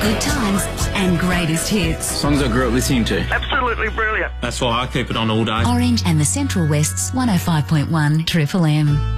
good times and greatest hits. Songs I grew up listening to. Absolutely brilliant. That's why I keep it on all day. Orange and the Central West's 105.1 Triple M.